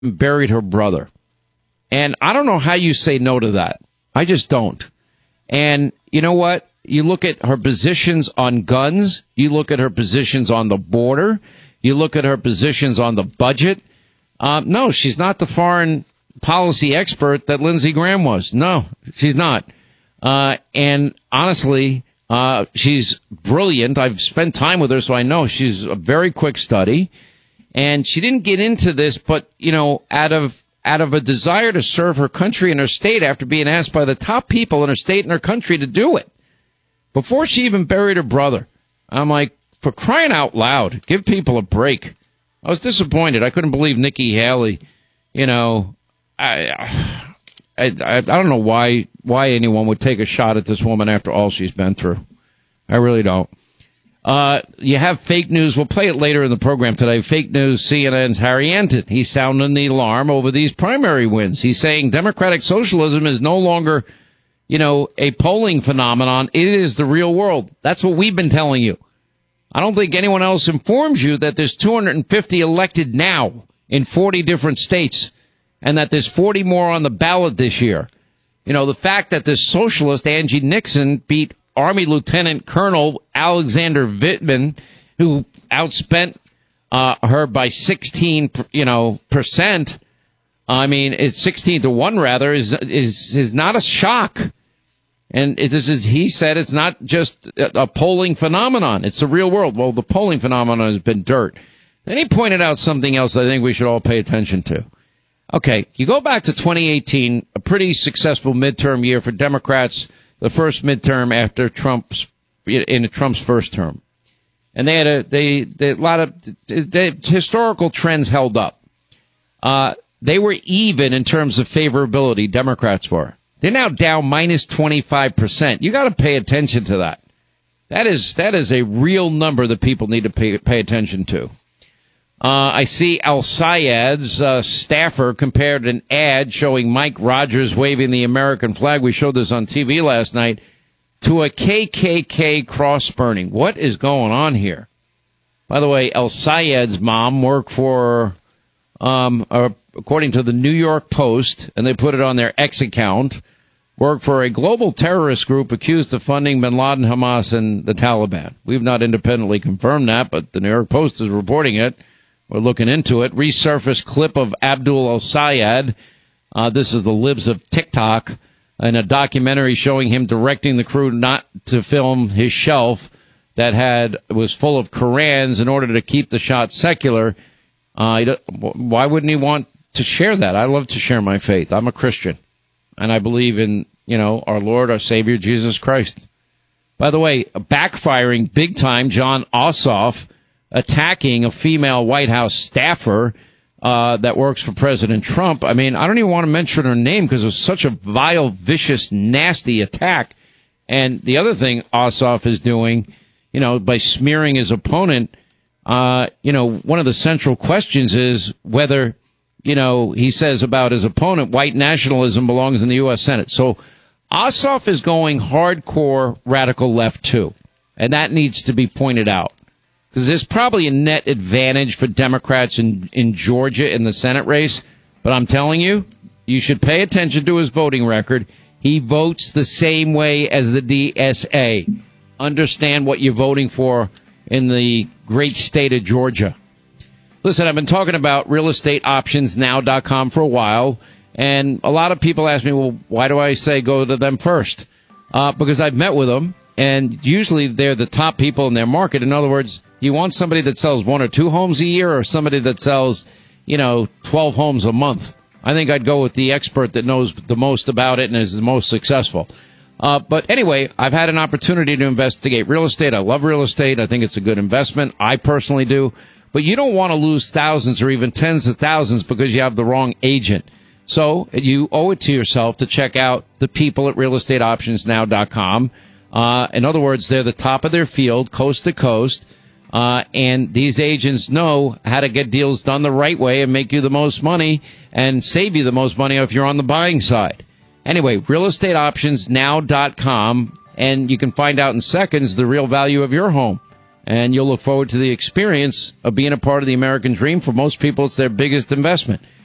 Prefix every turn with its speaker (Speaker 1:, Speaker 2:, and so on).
Speaker 1: buried her brother. And I don't know how you say no to that. I just don't. And you know what? You look at her positions on guns. You look at her positions on the border. You look at her positions on the budget. No, she's not the foreign policy expert that Lindsey Graham was. No, she's not. And honestly, she's brilliant. I've spent time with her, so I know she's a very quick study. And she didn't get into this, but, you know, out of a desire to serve her country and her state after being asked by the top people in her state and her country to do it. Before she even buried her brother. I'm like, for crying out loud, give people a break. I was disappointed. I couldn't believe Nikki Haley, you know, I don't know why anyone would take a shot at this woman after all she's been through. I really don't. You have fake news. We'll play it later in the program today. Fake news, CNN's Harry Anton. He's sounding the alarm over these primary wins. He's saying democratic socialism is no longer, you know, a polling phenomenon. It is the real world. That's what we've been telling you. I don't think anyone else informs you that there's 250 elected now in 40 different states and that there's 40 more on the ballot this year. You know, the fact that this socialist Angie Nixon beat Army Lieutenant Colonel Alexander Vindman, who outspent her by 16%. I mean, it's 16-1 rather is not a shock. And he said it's not just a polling phenomenon. It's the real world. Well, the polling phenomenon has been dirt. Then he pointed out something else that I think we should all pay attention to. Okay, you go back to 2018, a pretty successful midterm year for Democrats, the first midterm after Trump's first term. And they had a lot of historical trends held up. They were even in terms of favorability, Democrats were. They're now down minus 25%. You got to pay attention to that. That is a real number that people need to pay attention to. I see Al Sayed's staffer compared an ad showing Mike Rogers waving the American flag. We showed this on TV last night to a KKK cross burning. What is going on here? By the way, Al Sayed's mom worked for, according to the New York Post, and they put it on their X account, worked for a global terrorist group accused of funding bin Laden, Hamas, and the Taliban. We've not independently confirmed that, but the New York Post is reporting it. We're looking into it. Resurfaced clip of Abdul Al-Sayed. This is the libs of TikTok in a documentary showing him directing the crew not to film his shelf that was full of Korans in order to keep the shot secular. Why wouldn't he want to share that? I love to share my faith. I'm a Christian, and I believe in, you know, our Lord, our Savior, Jesus Christ. By the way, backfiring big time, John Ossoff attacking a female White House staffer that works for President Trump. I mean, I don't even want to mention her name because it was such a vile, vicious, nasty attack. And the other thing Ossoff is doing, you know, by smearing his opponent, you know, one of the central questions is whether, you know, he says about his opponent, white nationalism belongs in the U.S. Senate. So Ossoff is going hardcore radical left, too. And that needs to be pointed out. Because there's probably a net advantage for Democrats in Georgia in the Senate race. But I'm telling you, you should pay attention to his voting record. He votes the same way as the DSA. Understand what you're voting for in the great state of Georgia. Listen, I've been talking about realestateoptionsnow.com for a while. And a lot of people ask me, well, why do I say go to them first? Because I've met with them. And usually they're the top people in their market. In other words, do you want somebody that sells 1 or 2 homes a year or somebody that sells, 12 homes a month? I think I'd go with the expert that knows the most about it and is the most successful. But anyway, I've had an opportunity to investigate real estate. I love real estate. I think it's a good investment. I personally do. But you don't want to lose thousands or even tens of thousands because you have the wrong agent. So you owe it to yourself to check out the people at realestateoptionsnow.com. In other words, they're the top of their field, coast to coast. And these agents know how to get deals done the right way and make you the most money and save you the most money if you're on the buying side. Anyway, realestateoptionsnow.com, and you can find out in seconds the real value of your home. And you'll look forward to the experience of being a part of the American dream. For most people, it's their biggest investment.